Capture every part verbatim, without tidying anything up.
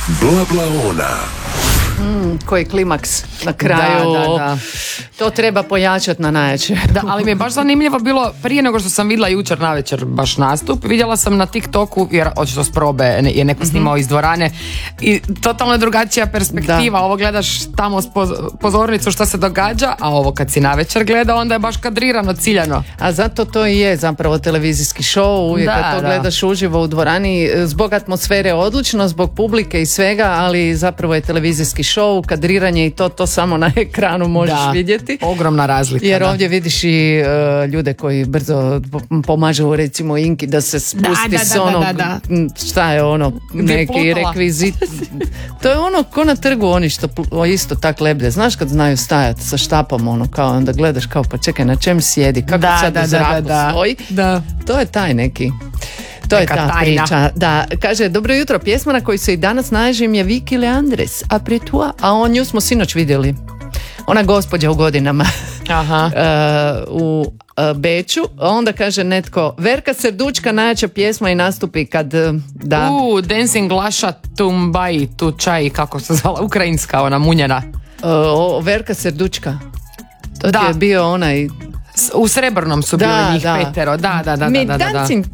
Bla bla ona. Mm, koji klimaks na kraju. Da, da, da. To treba pojačati na najjače. Da, ali mi je baš zanimljivo bilo, prije nego što sam vidjela jučer navečer baš nastup, vidjela sam na TikToku, jer očito s probe je neko snimao mm-hmm. iz dvorane i totalno je drugačija perspektiva. Da. Ovo gledaš tamo s pozornicu šta se događa, a ovo kad si navečer gleda, onda je baš kadrirano, ciljano. A zato to i je zapravo televizijski show, uvijek da, kad to da. gledaš uživo u dvorani, zbog atmosfere odlično, zbog publike i svega, ali zapravo je televizijski show, kadriranje i to, to samo na ekranu možeš da. vidjeti. Ogromna razlika. Jer da. ovdje vidiš i uh, ljude koji brzo pomažu recimo Inki da se spusti da, da, s onog, da, da, da. šta je ono, neki rekvizit. To je ono ko na trgu oni što isto tak leblje. Znaš kad znaju stajati sa štapom ono kao onda gledaš kao pa čekaj na čem sjedi, kako da, sad da, u zraku da, da, stoji. Da. To je taj neki. To Neka je ta tajna. priča. Da, kaže, dobro jutro, pjesma na koju se i danas naježim je Vicky Leandres, a pre toi, a on nju smo sinoć vidjeli. Ona gospođa u godinama. Aha. uh, u uh, Beču. Onda kaže netko, Verka Serdučka najjača pjesma i nastupi kad uh, da... U, Dancing Lasha Tumbai, tu čaj, kako se zvala, ukrajinska, ona munjena. Uh, Verka Serdučka. To da. ti je bio onaj... U Srebrnom su bili da, njih da. petero, da, da, da. Mi da, da, dancing,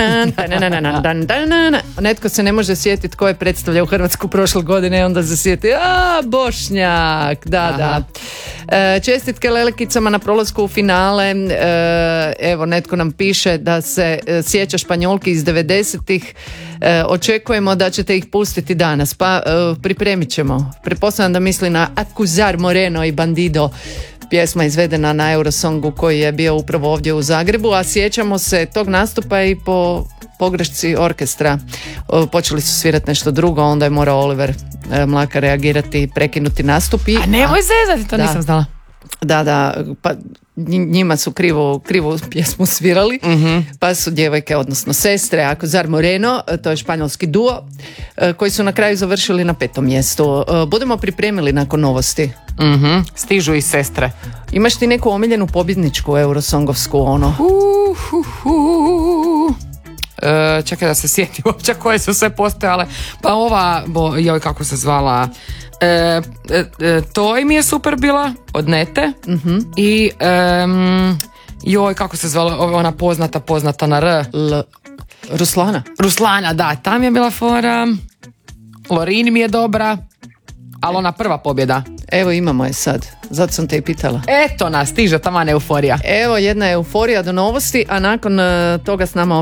netko se ne može sjetiti tko je predstavljao Hrvatsku prošle godine i onda se sjeti, a Bošnjak, da, Aha. da. E, čestitke Lelekicama na prolasku u finale, e, evo netko nam piše da se e, sjeća Španjolki iz devedesetih, e, očekujemo da ćete ih pustiti danas, pa e, pripremit ćemo. Pretpostavljam da misli na Acusar Moreno i Bandido, pjesma izvedena na Eurosongu koji je bio upravo ovdje u Zagrebu, a sjećamo se tog nastupa i po pogrešci orkestra. Počeli su svirati nešto drugo, onda je morao Oliver Mlaka reagirati i prekinuti nastup. I, a nemoj zezati, to da, nisam znala. Da, da, pa njima su krivu, krivu pjesmu svirali, mm-hmm. pa su djevojke, odnosno sestre, Acusar Moreno, to je španjolski duo, koji su na kraju završili na petom mjestu. Budemo pripremili nakon novosti. Mm-hmm. Stižu i sestre. Imaš ti neku omiljenu pobjedničku eurosongovsku ono? Uh, uh, uh. E, čekaj da se sjetim uopće koje su sve postojale. Pa ova, bo, joj kako se zvala, e, e, e, to mi je super bila od Nete. Mm-hmm. I um, joj kako se zvala ona poznata poznata na R. L- Ruslana. Ruslana, da, tam je bila fora. Lorin mi je dobra, ali ona prva pobjeda. Evo imamo je sad, zato sam te i pitala. Eto nas, stiže taman euforija. Evo jedna euforija do novosti, a nakon uh, toga s nama